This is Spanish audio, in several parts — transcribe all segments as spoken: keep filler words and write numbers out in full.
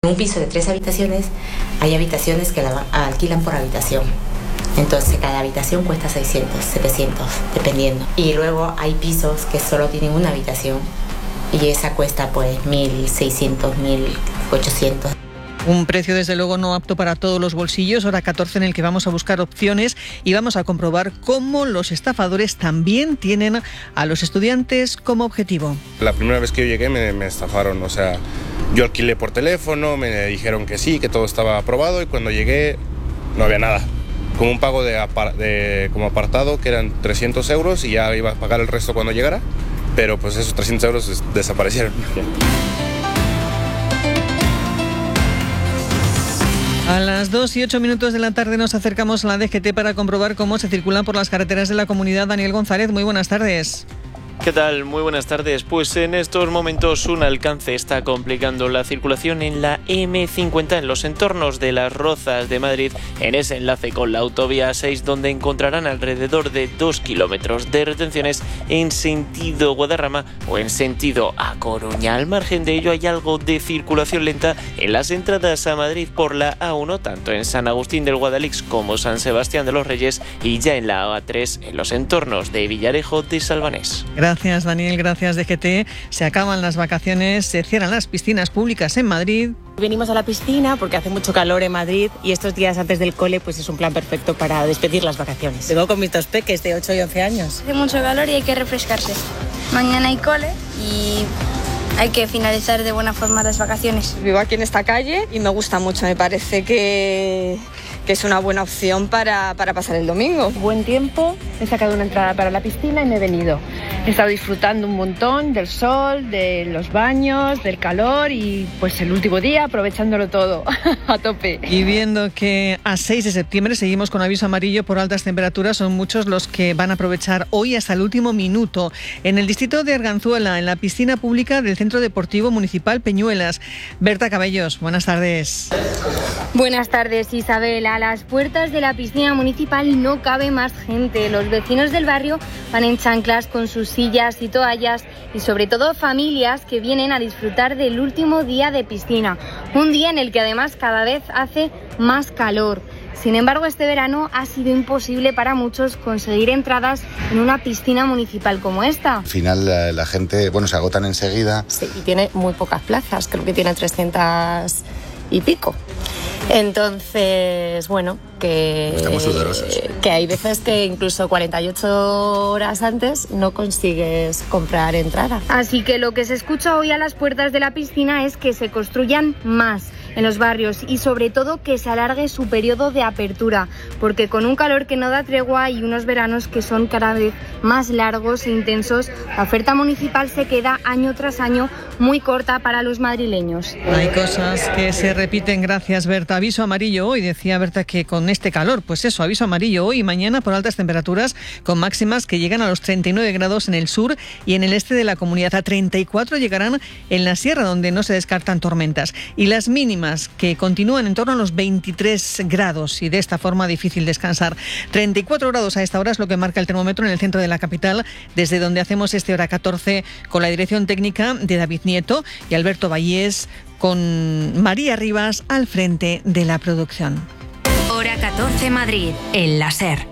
un piso de tres habitaciones, hay habitaciones que la alquilan por habitación. Entonces cada habitación cuesta seiscientos, setecientos, dependiendo. Y luego hay pisos que solo tienen una habitación y esa cuesta pues mil seiscientos, mil ochocientos. Un precio desde luego no apto para todos los bolsillos, hora catorce en el que vamos a buscar opciones y vamos a comprobar cómo los estafadores también tienen a los estudiantes como objetivo. La primera vez que yo llegué me, me estafaron, o sea, yo alquilé por teléfono, me dijeron que sí, que todo estaba aprobado y cuando llegué no había nada. Como un pago de, apar- de como apartado que eran trescientos euros y ya iba a pagar el resto cuando llegara, pero pues esos trescientos euros des- desaparecieron. A las dos y ocho minutos de la tarde nos acercamos a la D G T para comprobar cómo se circulan por las carreteras de la comunidad. Daniel González, muy buenas tardes. ¿Qué tal? Muy buenas tardes. Pues en estos momentos un alcance está complicando la circulación en la eme cincuenta en los entornos de Las Rozas de Madrid, en ese enlace con la autovía seis, donde encontrarán alrededor de dos kilómetros de retenciones en sentido Guadarrama o en sentido A Coruña. Al margen de ello hay algo de circulación lenta en las entradas a Madrid por la A uno, tanto en San Agustín del Guadalix como San Sebastián de los Reyes, y ya en la A tres en los entornos de Villarejo de Salvanés. Gracias, Daniel, gracias D G T. Se acaban las vacaciones, se cierran las piscinas públicas en Madrid. Venimos a la piscina porque hace mucho calor en Madrid y estos días antes del cole pues es un plan perfecto para despedir las vacaciones. Vengo con mis dos peques de ocho y once años. Hace mucho calor y hay que refrescarse. Mañana hay cole y hay que finalizar de buena forma las vacaciones. Vivo aquí en esta calle y me gusta mucho, me parece que, que es una buena opción para, para pasar el domingo. Buen tiempo, he sacado una entrada para la piscina y me he venido. He estado disfrutando un montón del sol, de los baños, del calor y pues el último día aprovechándolo todo a tope. Y viendo que a seis de septiembre seguimos con aviso amarillo por altas temperaturas, son muchos los que van a aprovechar hoy hasta el último minuto. En el distrito de Arganzuela, en la piscina pública del Centro Deportivo Municipal Peñuelas. Berta Cabellos, buenas tardes. Buenas tardes, Isabel. A las puertas de la piscina municipal no cabe más gente. Los vecinos del barrio van en chanclas con sus sillas y toallas y sobre todo familias que vienen a disfrutar del último día de piscina. Un día en el que además cada vez hace más calor. Sin embargo, este verano ha sido imposible para muchos conseguir entradas en una piscina municipal como esta. Al final la, la gente, bueno, se agotan enseguida. Sí, y tiene muy pocas plazas, creo que tiene trescientas y pico. Entonces, bueno, que, Estamos sudorosos. que hay veces que incluso cuarenta y ocho horas antes no consigues comprar entrada. Así que lo que se escucha hoy a las puertas de la piscina es que se construyan más en los barrios y sobre todo que se alargue su periodo de apertura, porque con un calor que no da tregua y unos veranos que son cada vez más largos e intensos, la oferta municipal se queda año tras año muy corta para los madrileños. Hay cosas que se repiten, gracias Berta. Aviso amarillo hoy, decía Berta que con este calor, pues eso, aviso amarillo hoy y mañana por altas temperaturas con máximas que llegan a los treinta y nueve grados en el sur y en el este de la comunidad. A treinta y cuatro llegarán en la sierra, donde no se descartan tormentas. Y las mínimas que continúan en torno a los veintitrés grados y de esta forma difícil descansar. treinta y cuatro grados a esta hora es lo que marca el termómetro en el centro de la capital, desde donde hacemos este hora catorce con la dirección técnica de David Nieto y Alberto Vallés, con María Rivas al frente de la producción. Hora catorce Madrid, en la SER.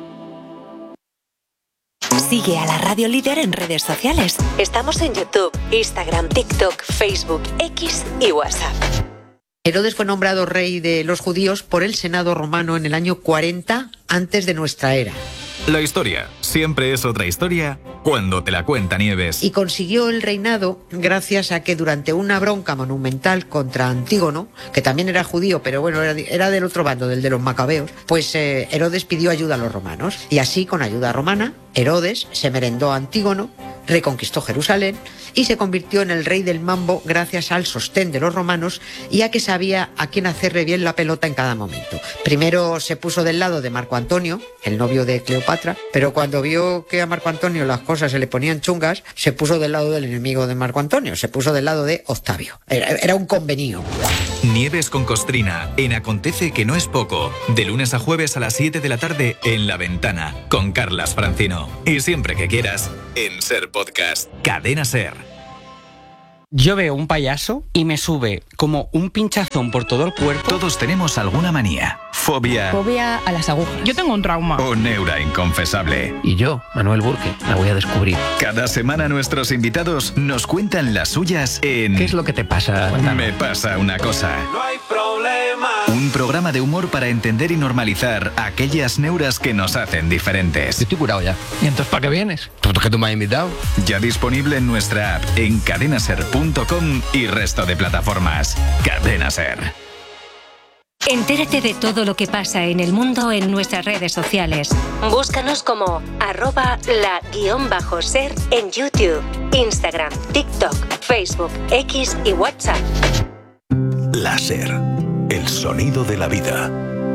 Sigue a la Radio Líder en redes sociales. Estamos en YouTube, Instagram, TikTok, Facebook, X y WhatsApp. Herodes fue nombrado rey de los judíos por el Senado romano en el año cuarenta antes de nuestra era. La historia siempre es otra historia cuando te la cuenta Nieves. Y consiguió el reinado gracias a que durante una bronca monumental contra Antígono, que también era judío, pero bueno, era, era del otro bando, del de los macabeos, pues eh, Herodes pidió ayuda a los romanos. Y así, con ayuda romana, Herodes se merendó a Antígono, reconquistó Jerusalén y se convirtió en el rey del mambo gracias al sostén de los romanos y a que sabía a quién hacerle bien la pelota en cada momento. Primero se puso del lado de Marco Antonio, el novio de Cleopatra, pero cuando vio que a Marco Antonio las cosas se le ponían chungas, se puso del lado del enemigo de Marco Antonio, se puso del lado de Octavio. Era, era un convenio. Nieves con Costrina, en Acontece que no es poco, de lunes a jueves a las siete de la tarde en La Ventana, con Carlas Francino. Y siempre que quieras, en SER Podcast. Cadena SER. Yo veo un payaso y me sube como un pinchazón por todo el cuerpo. Todos tenemos alguna manía, fobia Fobia a las agujas. Yo tengo un trauma. o neura inconfesable. Y yo, Manuel Burke, la voy a descubrir. Cada semana nuestros invitados nos cuentan las suyas en ¿Qué es lo que te pasa? Me pasa una cosa. No hay problema. Un programa de humor para entender y normalizar aquellas neuras que nos hacen diferentes. Yo estoy curado ya. ¿Y entonces para qué vienes? ¿Tú que tú me has invitado? Ya disponible en nuestra app, en cadena ser punto com y resto de plataformas. Cadena Ser. Entérate de todo lo que pasa en el mundo en nuestras redes sociales. Búscanos como arroba la guión bajo ser en YouTube, Instagram, TikTok, Facebook, X y WhatsApp. Láser, el sonido de la vida.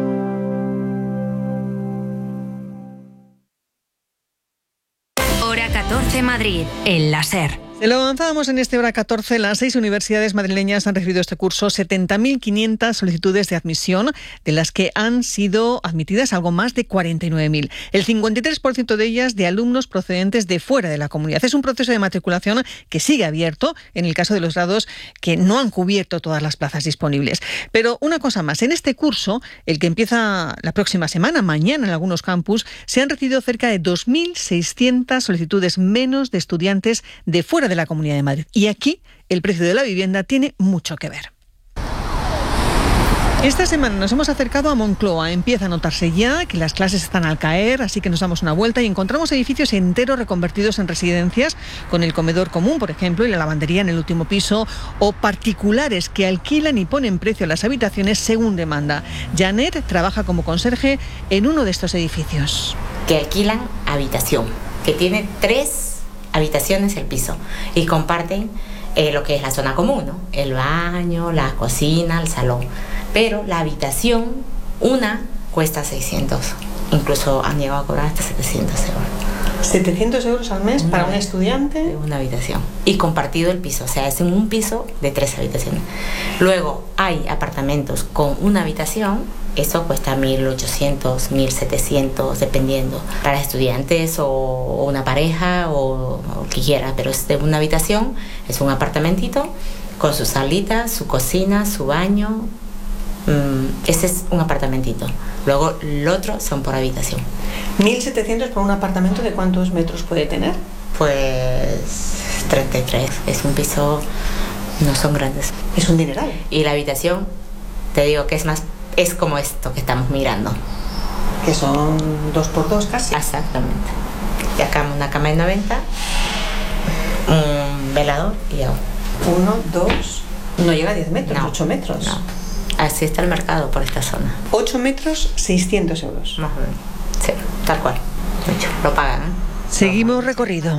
Hora catorce Madrid, el láser. Se lo avanzábamos en este hora catorce. Las seis universidades madrileñas han recibido este curso setenta mil quinientas solicitudes de admisión, de las que han sido admitidas algo más de cuarenta y nueve mil. El cincuenta y tres por ciento de ellas de alumnos procedentes de fuera de la comunidad. Es un proceso de matriculación que sigue abierto en el caso de los grados que no han cubierto todas las plazas disponibles. Pero una cosa más, en este curso, el que empieza la próxima semana, mañana en algunos campus, se han recibido cerca de dos mil seiscientas solicitudes menos de estudiantes de fuera de la Comunidad de Madrid. Y aquí el precio de la vivienda tiene mucho que ver. Esta semana nos hemos acercado a Moncloa. Empieza a notarse ya que las clases están al caer, así que nos damos una vuelta y encontramos edificios enteros reconvertidos en residencias, con el comedor común, por ejemplo, y la lavandería en el último piso, o particulares que alquilan y ponen precio a las habitaciones según demanda. Janet trabaja como conserje en uno de estos edificios. Que alquilan habitación, que tiene tres habitaciones el piso y comparten eh, lo que es la zona común, ¿no? El baño, la cocina, el salón. Pero la habitación, una, cuesta seiscientos. Incluso han llegado a cobrar hasta setecientos euros. ¿setecientos euros al mes una, para un estudiante? De una habitación. Y compartido el piso, o sea, es en un piso de tres habitaciones. Luego hay apartamentos con una habitación. Eso cuesta mil ochocientos, mil setecientos, dependiendo. Para estudiantes o una pareja o, o que quiera, pero es de una habitación, es un apartamentito con su salita, su cocina, su baño. Mm, ese es un apartamentito. Luego el otro son por habitación. ¿mil setecientos por un apartamento de cuántos metros puede tener? Pues treinta y tres. Es un piso, no son grandes. Es un dineral. Y la habitación, te digo que es más... Es como esto que estamos mirando. Que son dos por dos casi. Exactamente. Y acá una cama de noventa, un velador y agua. Uno, dos, no llega a diez metros, no, ocho metros. No. Así está el mercado por esta zona. ocho metros, seiscientos euros. Más o menos. Sí, tal cual. De hecho, lo pagan, ¿eh? Seguimos recorrido.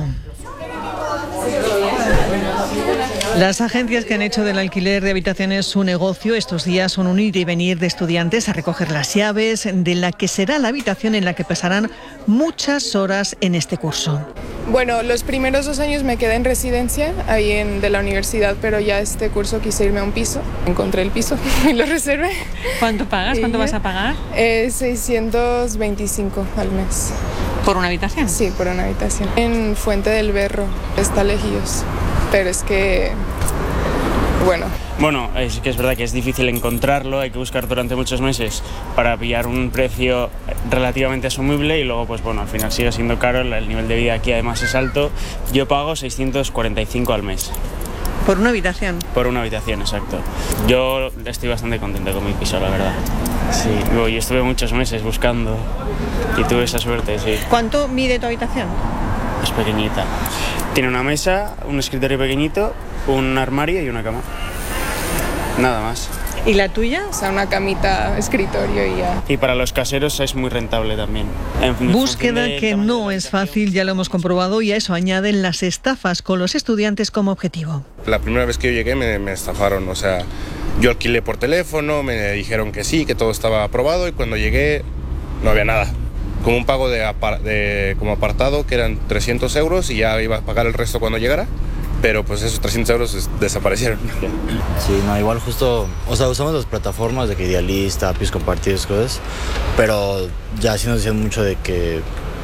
Las agencias que han hecho del alquiler de habitaciones su negocio estos días son un ir y venir de estudiantes a recoger las llaves de la que será la habitación en la que pasarán muchas horas en este curso. Bueno, los primeros dos años me quedé en residencia ahí en, de la universidad, pero ya este curso quise irme a un piso. Encontré el piso y lo reservé. ¿Cuánto pagas? ¿Cuánto vas a pagar? Eh, seiscientos veinticinco al mes. ¿Por una habitación? Sí, por una habitación. En Fuente del Berro, está lejos, pero es que... Bueno. Bueno, es que es verdad que es difícil encontrarlo, hay que buscar durante muchos meses para pillar un precio relativamente asumible y luego, pues bueno, al final sigue siendo caro, el nivel de vida aquí además es alto. Yo pago seiscientos cuarenta y cinco al mes. ¿Por una habitación? Por una habitación, exacto. Yo estoy bastante contento con mi piso, la verdad. Sí, yo estuve muchos meses buscando y tuve esa suerte, sí. ¿Cuánto mide tu habitación? Es pequeñita. Tiene una mesa, un escritorio pequeñito, un armario y una cama. Nada más. ¿Y la tuya? O sea, una camita, escritorio y ya. Y para los caseros es muy rentable también. En Búsqueda que no es fácil, ya lo hemos comprobado, y a eso añaden las estafas con los estudiantes como objetivo. La primera vez que yo llegué me, me estafaron, o sea, yo alquilé por teléfono, me dijeron que sí, que todo estaba aprobado y cuando llegué no había nada. Como un pago de, apar de como apartado que eran trescientos euros y ya iba a pagar el resto cuando llegara. Pero pues esos trescientos euros desaparecieron. Sí, no, igual justo, o sea, usamos las plataformas de que Idealista, pisos compartidos, cosas, pero ya sí nos dicen mucho de que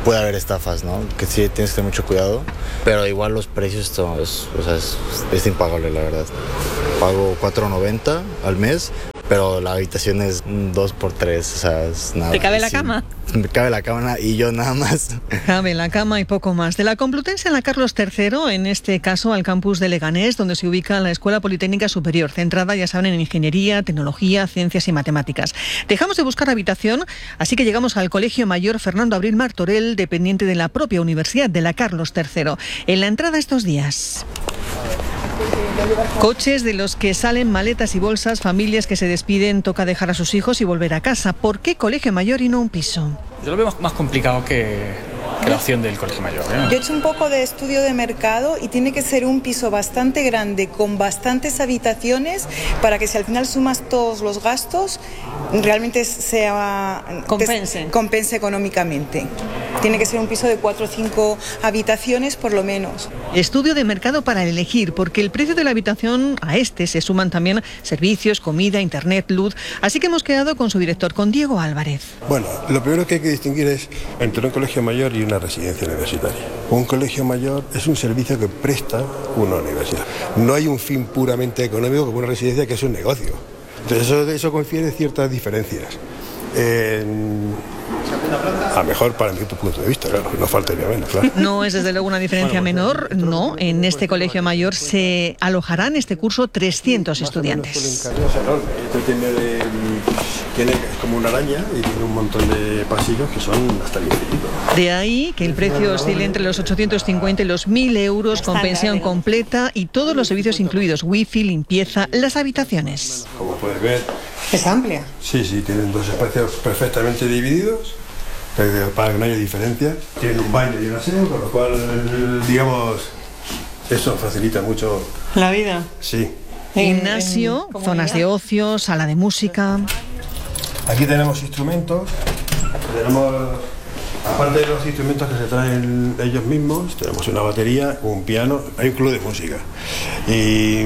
puede haber estafas, ¿no? Que sí tienes que tener mucho cuidado, pero igual los precios esto es, o sea, es, es impagable, la verdad. Pago cuatro noventa al mes, pero la habitación es dos por tres, o sea, es nada. ¿Te cabe la sí, cama? Me cabe la cama y yo nada más. Cabe la cama y poco más. De la Complutense a la Carlos tercero, en este caso al campus de Leganés, donde se ubica la Escuela Politécnica Superior, centrada, ya saben, en ingeniería, tecnología, ciencias y matemáticas. Dejamos de buscar habitación, así que llegamos al Colegio Mayor Fernando Abril Martorell, dependiente de la propia Universidad de la Carlos tercero. En la entrada estos días, coches de los que salen maletas y bolsas, familias que se despiden, toca dejar a sus hijos y volver a casa. ¿Por qué Colegio Mayor y no un piso? Yo lo veo más, más complicado que, que la opción del Colegio Mayor, ¿eh? Yo he hecho un poco de estudio de mercado y tiene que ser un piso bastante grande, con bastantes habitaciones, para que si al final sumas todos los gastos, realmente sea compense, compense económicamente. Tiene que ser un piso de cuatro o cinco habitaciones por lo menos. Estudio de mercado para elegir, porque el precio de la habitación, a este se suman también servicios, comida, internet, luz. Así que hemos quedado con su director, con Diego Álvarez. Bueno, lo primero que hay que distinguir es entre un colegio mayor y una residencia universitaria. Un colegio mayor es un servicio que presta una universidad. No hay un fin puramente económico como una residencia, que es un negocio. Entonces eso, eso confiere ciertas diferencias. Eh, a lo mejor para mi punto de vista, claro, no faltaría menos, claro. No es desde luego una diferencia menor, no. En este colegio mayor se alojarán este curso trescientos estudiantes. Esto tiene, de, tiene como una araña y tiene un montón de pasillos que son hasta el infinito. De ahí que el precio oscile entre los ochocientos cincuenta y los mil euros, con pensión completa y todos los servicios incluidos, wifi, limpieza, las habitaciones. Como puedes ver, es amplia. Sí, sí, tienen dos espacios perfectamente divididos, para que no haya diferencia. Tienen un baño y un aseo, con lo cual, digamos, eso facilita mucho la vida. Sí. Gimnasio, en, en zonas de ocio, sala de música. Aquí tenemos instrumentos, tenemos, aparte de los instrumentos que se traen ellos mismos, tenemos una batería, un piano, hay un club de música. Y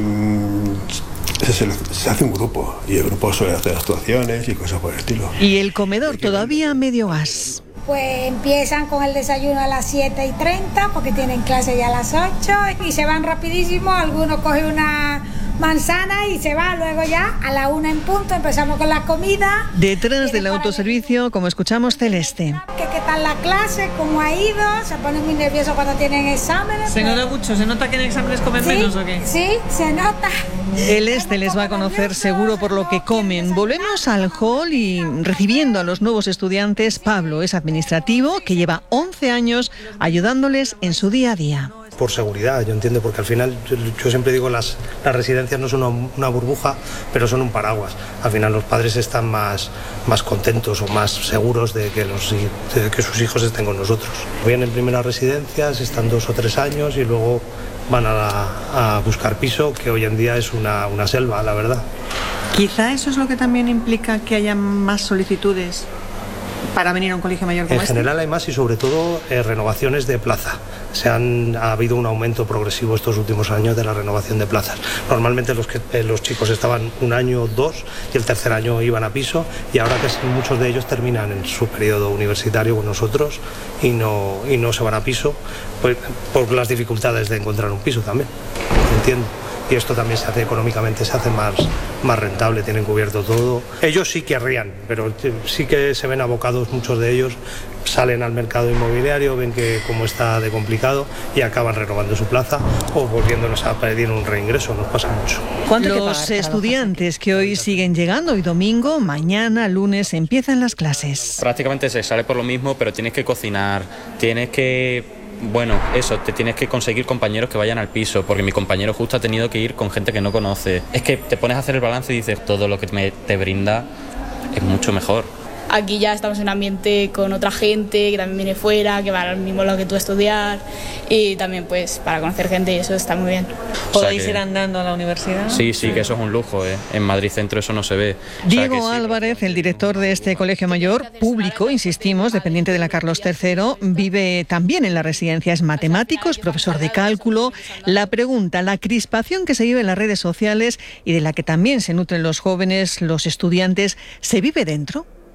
Se, se hace un grupo y el grupo suele hacer actuaciones y cosas por el estilo. ¿Y el comedor todavía medio gas? Pues empiezan con el desayuno a las siete y treinta porque tienen clase ya a las ocho y se van rapidísimo. Algunos cogen una manzana y se va, luego ya a la una en punto empezamos con la comida. Detrás del autoservicio, como escuchamos, Celeste. ¿Qué, qué tal la clase? ¿Cómo ha ido? Se ponen muy nerviosos cuando tienen exámenes. ¿Se nota mucho? ¿Se nota que en exámenes comen sí, menos o qué? Sí, se nota. El este les va a conocer seguro por lo que comen. Volvemos al hall y recibiendo a los nuevos estudiantes. Pablo es administrativo que lleva once años ayudándoles en su día a día. Por seguridad, yo entiendo, porque al final yo, yo siempre digo las, las residencias no son una, una burbuja, pero son un paraguas. Al final los padres están más, más contentos o más seguros de que, los, de que sus hijos estén con nosotros. Vienen primero a residencias, están dos o tres años y luego van a, la, a buscar piso, que hoy en día es una, una selva, la verdad. Quizá eso es lo que también implica que haya más solicitudes para venir a un colegio mayor como este. En general hay más y sobre todo eh, renovaciones de plaza. Se han, ha habido un aumento progresivo estos últimos años de la renovación de plazas. Normalmente los, que, eh, los chicos estaban un año o dos y el tercer año iban a piso y ahora casi muchos de ellos terminan en su periodo universitario con nosotros y no, y no se van a piso pues, por las dificultades de encontrar un piso también, entiendo. Y esto también se hace económicamente, se hace más, más rentable, tienen cubierto todo. Ellos sí querrían, pero sí que se ven abocados, muchos de ellos salen al mercado inmobiliario, ven que cómo está de complicado y acaban renovando su plaza o volviéndonos a pedir un reingreso, nos pasa mucho. Los estudiantes que hoy siguen llegando, hoy domingo, mañana, lunes, empiezan las clases. Prácticamente se sale por lo mismo, pero tienes que cocinar, tienes que... Bueno, eso, te tienes que conseguir compañeros que vayan al piso, porque mi compañero justo ha tenido que ir con gente que no conoce. Es que te pones a hacer el balance y dices, todo lo que me, te brinda es mucho mejor. Aquí ya estamos en un ambiente con otra gente que también viene fuera, que va al mismo lado que tú a estudiar y también pues para conocer gente y eso está muy bien. ¿Podéis o sea que, ir andando a la universidad? Sí, sí, que eso es un lujo, ¿eh? En Madrid Centro eso no se ve. Diego o sea sí. Álvarez, el director de este colegio mayor, público, insistimos, dependiente de la Carlos tercero, vive también en la residencia, es matemático, es profesor de cálculo. La pregunta, la crispación que se vive en las redes sociales y de la que también se nutren los jóvenes, los estudiantes, ¿se vive dentro?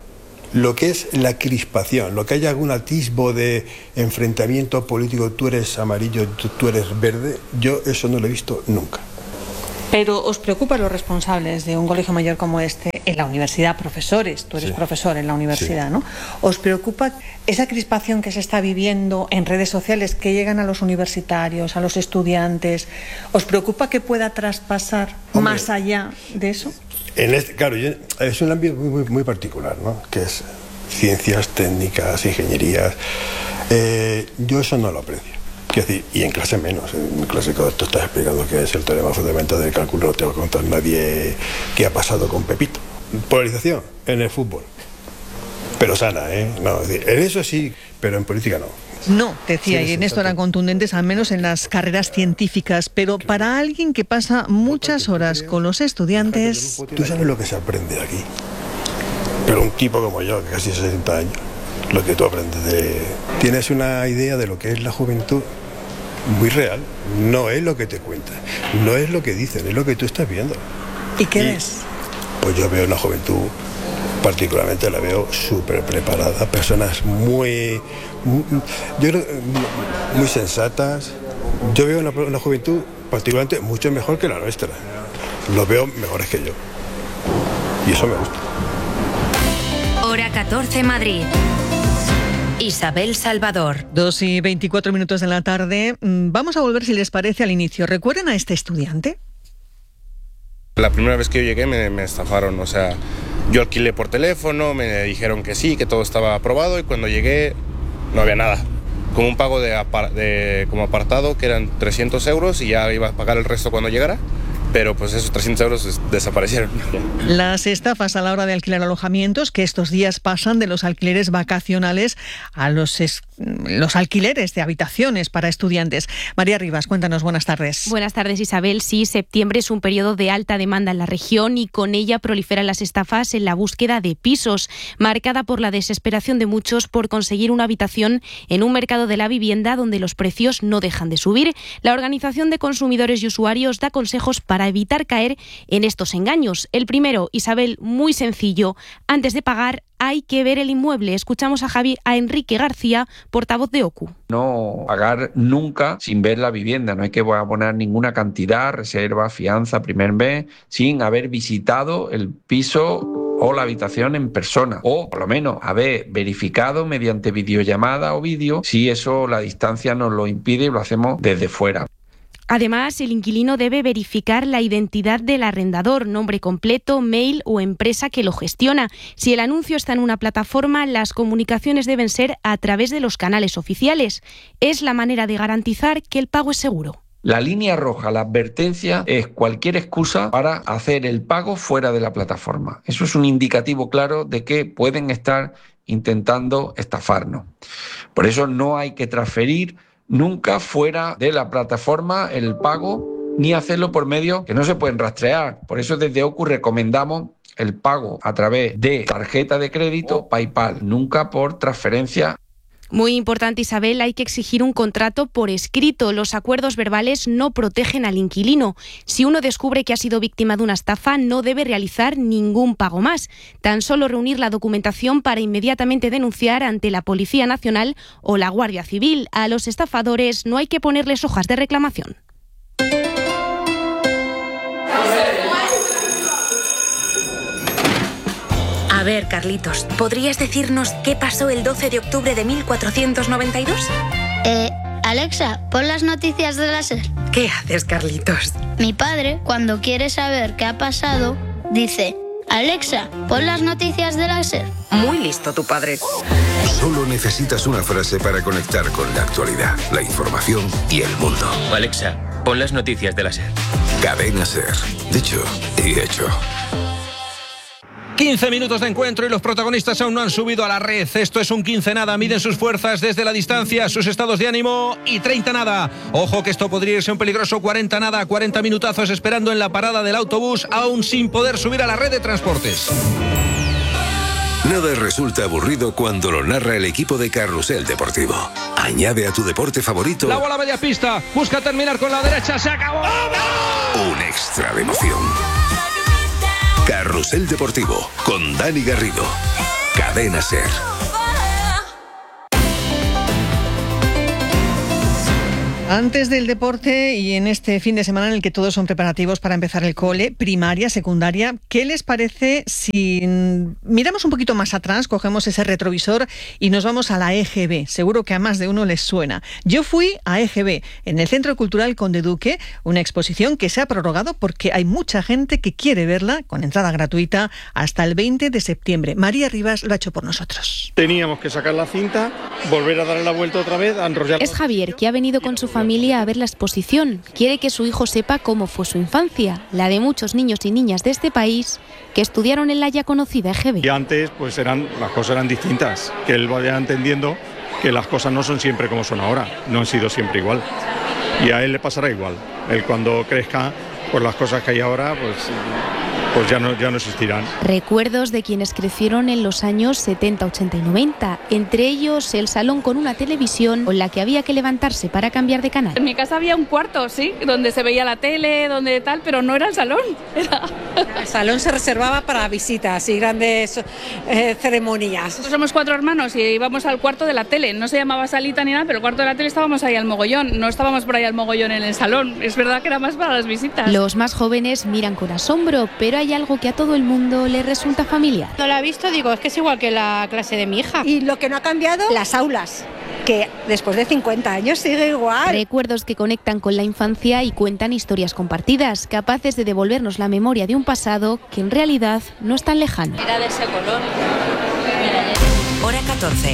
Lo que es la crispación, lo que haya algún atisbo de enfrentamiento político, tú eres amarillo, tú, tú eres verde, yo eso no lo he visto nunca. Pero ¿os preocupa los responsables de un colegio mayor como este en la universidad, profesores? Tú eres sí. profesor en la universidad, sí. ¿no? ¿Os preocupa esa crispación que se está viviendo en redes sociales que llegan a los universitarios, a los estudiantes? ¿Os preocupa que pueda traspasar Hombre, más allá de eso? En este, claro, yo, es un ámbito muy, muy, muy particular, ¿no? Que es ciencias, técnicas, ingenierías. Eh, yo eso no lo aprecio. Quiero decir, y en clase menos. En clase cuando tú estás explicando qué es el teorema fundamental del cálculo, no te va a contar nadie qué ha pasado con Pepito. Polarización en el fútbol. Pero sana, ¿eh? No, es decir, en eso sí, pero en política no. No, decía, sí, y en esto eran contundentes, al menos en las carreras científicas, pero claro. Para alguien que pasa muchas horas con los estudiantes... Tú sabes lo que se aprende aquí, pero un tipo como yo, que casi sesenta años, lo que tú aprendes de... Tienes una idea de lo que es la juventud muy real, no es lo que te cuentan, no es lo que dicen, es lo que tú estás viendo. ¿Y qué y, ves? Pues yo veo una juventud, particularmente la veo súper preparada, personas muy, muy, yo creo, muy sensatas. Yo veo una, una juventud particularmente mucho mejor que la nuestra. Los veo mejores que yo. Y eso me gusta. Hora catorce, Madrid. Isabel Salvador. Dos y veinticuatro minutos de la tarde. Vamos a volver, si les parece, al inicio. ¿Recuerdan a este estudiante? La primera vez que yo llegué me, me estafaron, o sea, yo alquilé por teléfono, me dijeron que sí, que todo estaba aprobado y cuando llegué no había nada. Como un pago de, apar, de como apartado que eran trescientos euros y ya iba a pagar el resto cuando llegara. Pero pues esos trescientos euros desaparecieron. Las estafas a la hora de alquilar alojamientos, que estos días pasan de los alquileres vacacionales a los, es, los alquileres de habitaciones para estudiantes. María Rivas, cuéntanos, buenas tardes. Buenas tardes, Isabel. Sí, septiembre es un periodo de alta demanda en la región y con ella proliferan las estafas en la búsqueda de pisos, marcada por la desesperación de muchos por conseguir una habitación en un mercado de la vivienda donde los precios no dejan de subir. La Organización de Consumidores y Usuarios da consejos para Para evitar caer en estos engaños. El primero, Isabel, muy sencillo. Antes de pagar hay que ver el inmueble. Escuchamos a Javi, a Enrique García, portavoz de O C U. No pagar nunca sin ver la vivienda. No hay que abonar ninguna cantidad, reserva, fianza, primer mes, sin haber visitado el piso o la habitación en persona, o por lo menos haber verificado mediante videollamada o vídeo si eso la distancia nos lo impide y lo hacemos desde fuera. Además, el inquilino debe verificar la identidad del arrendador, nombre completo, mail o empresa que lo gestiona. Si el anuncio está en una plataforma, las comunicaciones deben ser a través de los canales oficiales. Es la manera de garantizar que el pago es seguro. La línea roja, la advertencia, es cualquier excusa para hacer el pago fuera de la plataforma. Eso es un indicativo claro de que pueden estar intentando estafarnos. Por eso no hay que transferir nunca fuera de la plataforma el pago, ni hacerlo por medios que no se pueden rastrear. Por eso desde O C U recomendamos el pago a través de tarjeta de crédito, PayPal, nunca por transferencia. Muy importante, Isabel, hay que exigir un contrato por escrito. Los acuerdos verbales no protegen al inquilino. Si uno descubre que ha sido víctima de una estafa, no debe realizar ningún pago más. Tan solo reunir la documentación para inmediatamente denunciar ante la Policía Nacional o la Guardia Civil. A los estafadores no hay que ponerles hojas de reclamación. A ver, Carlitos, ¿podrías decirnos qué pasó el doce de octubre de mil cuatrocientos noventa y dos? Eh, Alexa, pon las noticias de la SER. ¿Qué haces, Carlitos? Mi padre, cuando quiere saber qué ha pasado, dice: Alexa, pon las noticias de la SER. Muy listo tu padre. Solo necesitas una frase para conectar con la actualidad, la información y el mundo. Alexa, pon las noticias de la SER. Cadena SER. Dicho y hecho. quince minutos de encuentro y los protagonistas aún no han subido a la red. Esto es un quince nada. Miden sus fuerzas desde la distancia, sus estados de ánimo y treinta nada. Ojo que esto podría irse un peligroso cuarenta nada. cuarenta minutazos esperando en la parada del autobús, aún sin poder subir a la red de transportes. Nada resulta aburrido cuando lo narra el equipo de Carrusel Deportivo. Añade a tu deporte favorito la bola media pista, busca terminar con la derecha, se acabó. Un extra de emoción. Carrusel Deportivo con Dani Garrido. Cadena SER. Antes del deporte y en este fin de semana en el que todos son preparativos para empezar el cole, primaria, secundaria, ¿qué les parece si miramos un poquito más atrás, cogemos ese retrovisor y nos vamos a la E G B? Seguro que a más de uno les suena. Yo fui a E G B, en el Centro Cultural Conde Duque, una exposición que se ha prorrogado porque hay mucha gente que quiere verla con entrada gratuita hasta el veinte de septiembre. María Rivas lo ha hecho por nosotros. Teníamos que sacar la cinta, volver a darle la vuelta otra vez, a enrollar. Es Javier, que ha venido con su familia familia a ver la exposición. Quiere que su hijo sepa cómo fue su infancia, la de muchos niños y niñas de este país que estudiaron en la ya conocida E G B. Y antes pues eran, las cosas eran distintas, que él vaya entendiendo que las cosas no son siempre como son ahora, no han sido siempre igual. Y a él le pasará igual. Él cuando crezca, pues las cosas que hay ahora, pues... pues ya no, ya no existirán. Recuerdos de quienes crecieron en los años setenta, ochenta y noventa. Entre ellos, el salón con una televisión con la que había que levantarse para cambiar de canal. En mi casa había un cuarto, sí, donde se veía la tele, donde tal, pero no era el salón. Era... El salón se reservaba para visitas y grandes eh, ceremonias. Nosotros somos cuatro hermanos y íbamos al cuarto de la tele. No se llamaba salita ni nada, pero el cuarto de la tele estábamos ahí al mogollón. No estábamos por ahí al mogollón en el salón. Es verdad que era más para las visitas. Los más jóvenes miran con asombro, pero hay algo que a todo el mundo le resulta familiar. No la he visto, digo, es que es igual que la clase de mi hija. Y lo que no ha cambiado, las aulas, que después de cincuenta años sigue igual. Recuerdos que conectan con la infancia y cuentan historias compartidas, capaces de devolvernos la memoria de un pasado que en realidad no es tan lejano. Era de ese color. Hora catorce.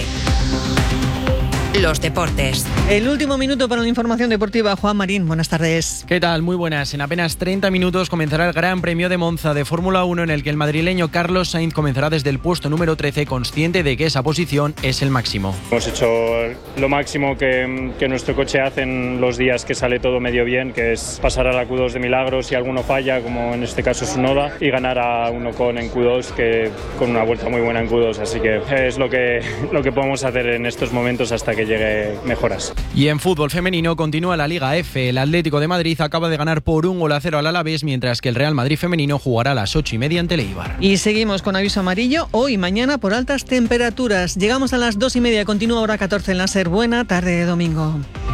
Los deportes. El último minuto para la información deportiva. Juan Marín, buenas tardes. ¿Qué tal? Muy buenas. En apenas treinta minutos comenzará el Gran Premio de Monza de Fórmula uno, en el que el madrileño Carlos Sainz comenzará desde el puesto número trece, consciente de que esa posición es el máximo. Hemos hecho lo máximo que, que nuestro coche hace en los días que sale todo medio bien, que es pasar a la Q dos de milagros si alguno falla, como en este caso Tsunoda, y ganar a un Ocon en Q dos, que con una vuelta muy buena en Q dos. Así que es lo que, lo que podemos hacer en estos momentos hasta que llegue mejoras. Y en fútbol femenino continúa la Liga F. El Atlético de Madrid acaba de ganar por un gol a cero al Alavés, mientras que el Real Madrid femenino jugará a las ocho y media ante el Eibar. Y seguimos con aviso amarillo hoy y mañana por altas temperaturas. Llegamos a las dos y media. Continúa hora catorce en la SER. Buena tarde de domingo.